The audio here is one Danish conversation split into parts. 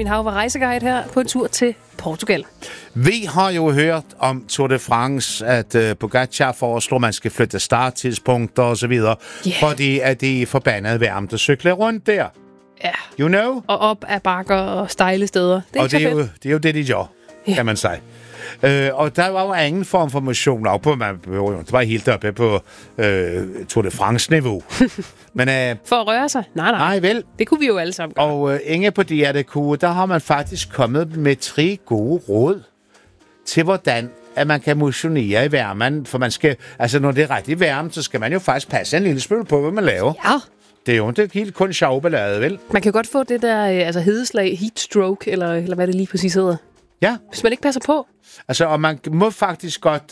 Flemming Hav var rejseguide her på en tur til Portugal. Vi har jo hørt om Tour de France, at Pogacar foreslår, at man skal flytte starttidspunkter og så videre, fordi at det er forbandet varmt at cykle rundt der. Ja. You know? Og op ad bakker og stejle steder. Det er og ikke så fedt. Det er jo det, de gør, kan man sige. Og der var jo ingen form for motion op på, det var helt oppe på Tour de France-niveau. Men, for at røre sig? Nej, vel. Det kunne vi jo alle sammen gøre. Og Inge på DR.dk, der har man faktisk kommet med 3 gode råd til, hvordan at man kan motionere i varmen. For man skal, altså når det er rigtig varmt, så skal man jo faktisk passe en lille smule på, hvad man laver. Ja. Det er jo ikke helt kun sjovballade, vel? Man kan godt få det der hedeslag, heat stroke, eller hvad det lige præcis hedder. Ja. Hvis man ikke passer på. Altså, og man må faktisk godt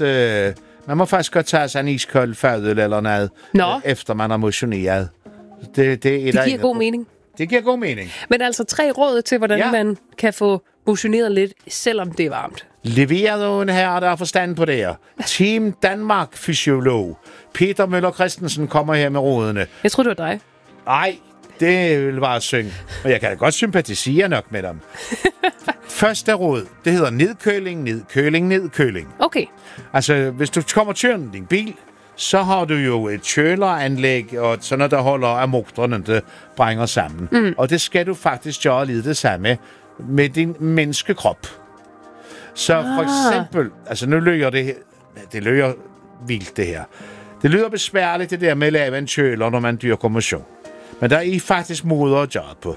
tage sig en iskold fadøl eller noget, efter man har motioneret. Det giver god mening. Det giver god mening. Men altså 3 råd til, hvordan man kan få motioneret lidt, selvom det er varmt. Leveret en her, der har forstand på det her. Team Danmark-fysiolog Peter Møller Christensen kommer her med rådene. Jeg tror det var dig. Nej, det vil bare synge. Og jeg kan da godt sympatisere nok med dem. Første råd, det hedder nedkøling. Okay. Altså, hvis du kommer kørende din bil, så har du jo et køleranlæg, og sådan noget, der holder af motorerne, der brænger sammen. Mm. Og det skal du faktisk gøre lidt det samme med din menneskekrop. Så for eksempel, altså nu lyder det lyder vildt det her. Det lyder besværligt det der med at lave en køler, når man dyrker motion. Men der er faktisk måder at gøre på.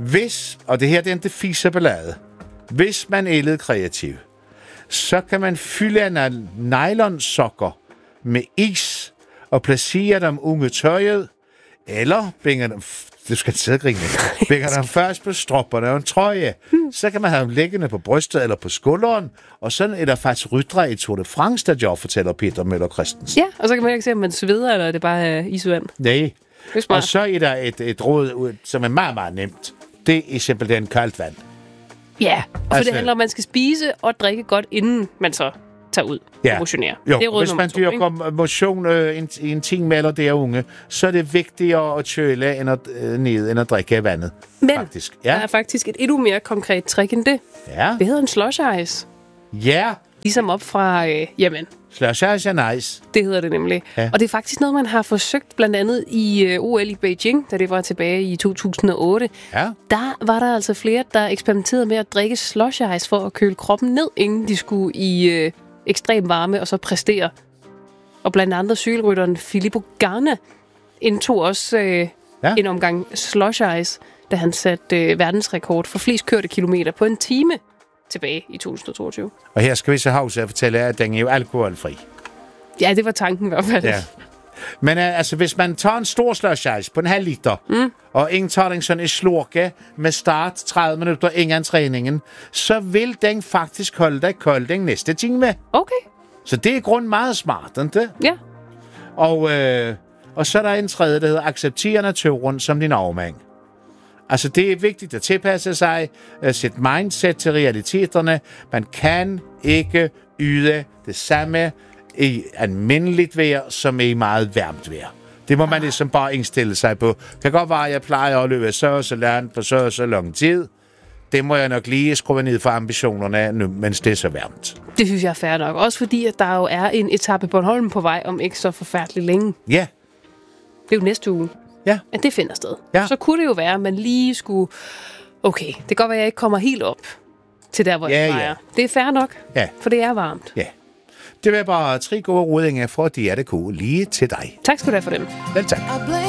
Og det her det er ikke fiseballade. Hvis man er lidt kreativ, så kan man fylde en nylonsokker med is og placere dem unge tøjet, eller binger dem, du skal sidde grine, binger dem først på stropperne og en trøje. Så kan man have dem liggende på brystet eller på skulderen, og sådan er der faktisk rytre i Tour de France, der jo fortæller Peter Møller Christensen. Ja, og så kan man ikke se, om man sveder, eller det bare er isvand. Nej. Og så er der et råd, som er meget, meget nemt. Det er simpelthen koldt vand. Ja, og det handler om, at man skal spise og drikke godt, inden man så tager ud og motionerer. Jo, det er råd hvis man dyrker motion i en time eller der unge, så er det vigtigere at køle end at drikke af vandet. Men faktisk. Der er faktisk et endnu mere konkret trick end det. Ja. Det hedder en slush ice. Ja. Ligesom op fra, slush ice er nice. Det hedder det nemlig. Ja. Og det er faktisk noget, man har forsøgt blandt andet i OL i Beijing, da det var tilbage i 2008. Ja. Der var der altså flere, der eksperimenterede med at drikke slush ice for at køle kroppen ned, inden de skulle i ekstrem varme og så præstere. Og blandt andet cykelrytteren Filippo Ganna indtog også en omgang slush ice, da han satte verdensrekord for flest kørte kilometer på en time tilbage i 2022. Og her skal vi så havse at fortælle, at den er jo alkoholfri. Ja, det var tanken i hvert fald. Ja. Men altså, hvis man tager en stor slush ice på en halv liter, og ingen tager den sådan en slurke med start 30 minutter inden træningen, så vil den faktisk holde dig kold den næste time. Okay. Så det er grund meget smart, ikke? Ja. Og så er der en tredje, der hedder acceptere naturen som din afmand. Altså, det er vigtigt at tilpasse sig, sit mindset til realiteterne. Man kan ikke yde det samme i almindeligt vejr, som i meget varmt vejr. Det må man ligesom bare indstille sig på. Det kan godt være, at jeg plejer at løbe så langt på så lang tid. Det må jeg nok lige skrue ned for ambitionerne nu, mens det er så varmt. Det synes jeg er fair nok. Også fordi, at der jo er en etape Bornholm på vej om ikke så forfærdeligt længe. Ja. Det er jo næste uge. Ja. At det finder sted. Ja. Så kunne det jo være, at man lige skulle... Okay, det kan godt være, at jeg ikke kommer helt op til der, hvor jeg plejer. Ja. Det er fair nok, for det er varmt. Ja. Det var bare 3 gode rådinger fra DR.dk lige til dig. Tak skal du have for dem. Vel tak.